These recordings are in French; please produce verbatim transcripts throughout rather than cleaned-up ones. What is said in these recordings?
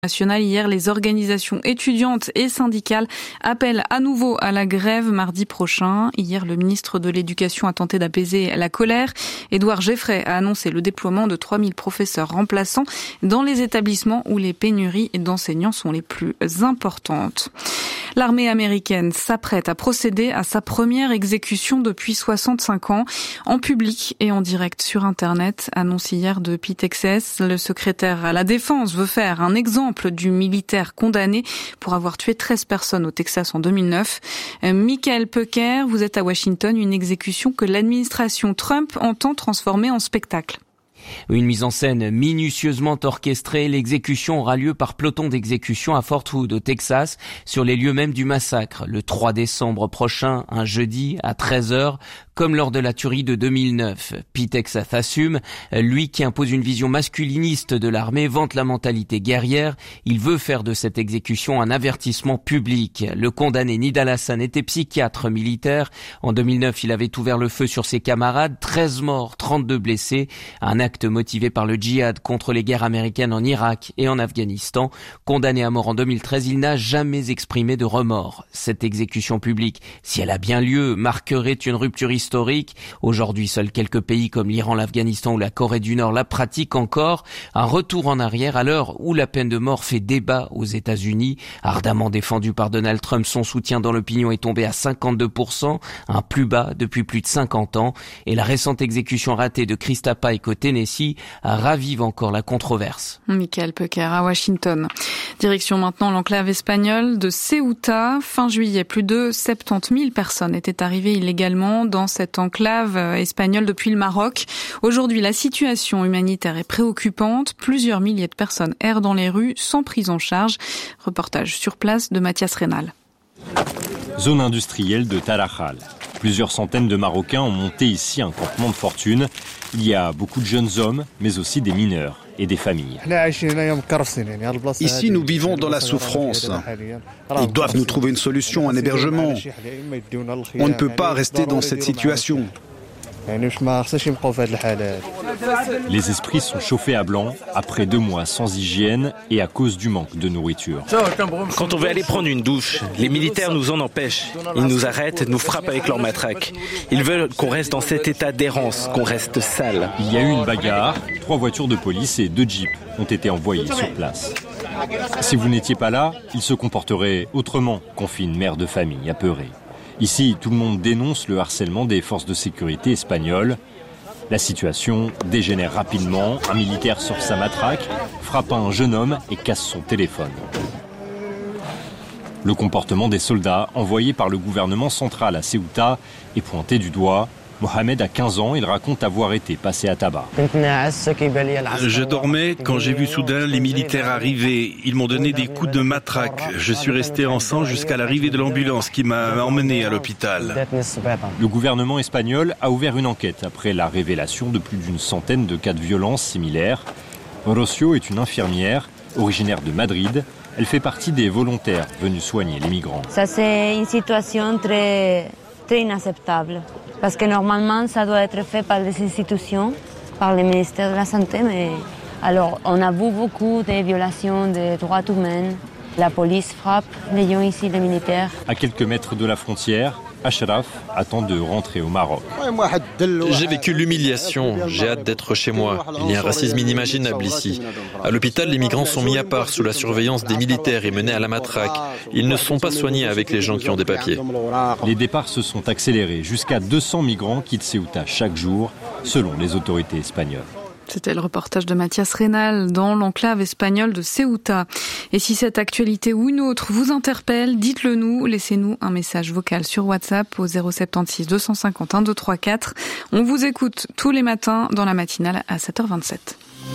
nationale. Hier, les organisations étudiantes et syndicales appellent à nouveau à la grève mardi prochain. Hier, le ministre de l'Éducation a tenté d'apaiser la colère. Édouard Geffray a annoncé le déploiement de trois mille professeurs remplaçants dans les établissements où les pénuries d'enseignants sont les plus importantes. L'armée américaine s'apprête à procéder à sa première exécution depuis soixante-cinq ans, en public et en direct sur Internet, annonce hier de Pete Hegseth. Le secrétaire à la Défense veut faire un exemple du militaire condamné pour avoir tué treize personnes au Texas en deux mille neuf. Michael Pecker, vous êtes à Washington, une exécution que l'administration Trump entend transformer en spectacle. Une mise en scène minutieusement orchestrée, l'exécution aura lieu par peloton d'exécution à Fort Hood, au Texas, sur les lieux mêmes du massacre, le trois décembre prochain, un jeudi, à treize heures, comme lors de la tuerie de deux mille neuf. Pete Hegseth assume, lui qui impose une vision masculiniste de l'armée, vante la mentalité guerrière, il veut faire de cette exécution un avertissement public. Le condamné Nidal Hassan était psychiatre militaire. En deux mille neuf, il avait ouvert le feu sur ses camarades, treize morts, trente-deux blessés, un acte motivé par le djihad contre les guerres américaines en Irak et en Afghanistan. Condamné à mort en deux mille treize, il n'a jamais exprimé de remords. Cette exécution publique, si elle a bien lieu, marquerait une rupture historique. Aujourd'hui, seuls quelques pays comme l'Iran, l'Afghanistan ou la Corée du Nord la pratiquent encore. Un retour en arrière à l'heure où la peine de mort fait débat aux États-Unis. Ardemment défendu par Donald Trump, son soutien dans l'opinion est tombé à cinquante-deux pour cent, un plus bas depuis plus de cinquante ans. Et la récente exécution ratée de Christa Pike au Tennessee ravive encore la controverse. Michael Pecker à Washington. Direction maintenant l'enclave espagnole de Ceuta. Fin juillet, plus de soixante-dix mille personnes étaient arrivées illégalement dans cette enclave espagnole depuis le Maroc. Aujourd'hui, la situation humanitaire est préoccupante. Plusieurs milliers de personnes errent dans les rues sans prise en charge. Reportage sur place de Mathias Reynal. Zone industrielle de Tarajal. Plusieurs centaines de Marocains ont monté ici un campement de fortune. Il y a beaucoup de jeunes hommes, mais aussi des mineurs et des familles. Ici, nous vivons dans la souffrance. Ils doivent nous trouver une solution, un hébergement. On ne peut pas rester dans cette situation. Les esprits sont chauffés à blanc après deux mois sans hygiène et à cause du manque de nourriture. Quand on veut aller prendre une douche, les militaires nous en empêchent. Ils nous arrêtent, nous frappent avec leurs matraques. Ils veulent qu'on reste dans cet état d'errance, qu'on reste sale. Il y a eu une bagarre, trois voitures de police et deux jeeps ont été envoyés sur place. Si vous n'étiez pas là, ils se comporteraient autrement, confie une mère de famille apeurée. Ici, tout le monde dénonce le harcèlement des forces de sécurité espagnoles. La situation dégénère rapidement. Un militaire sort sa matraque, frappe un jeune homme et casse son téléphone. Le comportement des soldats envoyés par le gouvernement central à Ceuta est pointé du doigt. Mohamed a quinze ans, il raconte avoir été passé à tabac. Je dormais quand j'ai vu soudain les militaires arriver. Ils m'ont donné des coups de matraque. Je suis resté en sang jusqu'à l'arrivée de l'ambulance qui m'a emmené à l'hôpital. Le gouvernement espagnol a ouvert une enquête après la révélation de plus d'une centaine de cas de violence similaires. Rocio est une infirmière originaire de Madrid. Elle fait partie des volontaires venus soigner les migrants. Ça, c'est une situation très, très inacceptable. Parce que normalement, ça doit être fait par les institutions, par le ministère de la Santé. Mais alors, on a vu beaucoup de violations des droits humains. La police frappe les gens ici, les militaires. À quelques mètres de la frontière, Ashraf attend de rentrer au Maroc. J'ai vécu l'humiliation, j'ai hâte d'être chez moi. Il y a un racisme inimaginable ici. À l'hôpital, les migrants sont mis à part sous la surveillance des militaires et menés à la matraque. Ils ne sont pas soignés avec les gens qui ont des papiers. Les départs se sont accélérés. Jusqu'à deux cents migrants quittent Ceuta chaque jour, selon les autorités espagnoles. C'était le reportage de Mathias Reynal dans l'enclave espagnole de Ceuta. Et si cette actualité ou une autre vous interpelle, dites-le nous, laissez-nous un message vocal sur WhatsApp au zéro sept six deux cinq zéro un deux trois quatre. On vous écoute tous les matins dans la matinale à sept heures vingt-sept.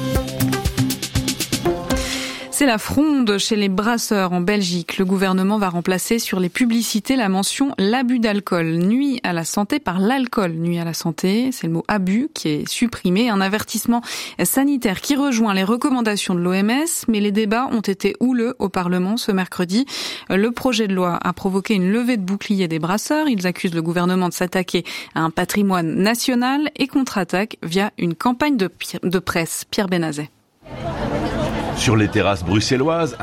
C'est la fronde chez les brasseurs en Belgique. Le gouvernement va remplacer sur les publicités la mention « l'abus d'alcool nuit à la santé » par « l'alcool nuit à la santé ». C'est le mot « abus » qui est supprimé. Un avertissement sanitaire qui rejoint les recommandations de l'O M S. Mais les débats ont été houleux au Parlement ce mercredi. Le projet de loi a provoqué une levée de bouclier des brasseurs. Ils accusent le gouvernement de s'attaquer à un patrimoine national et contre-attaquent via une campagne de, de presse. Pierre Benazet. Sur les terrasses bruxelloises,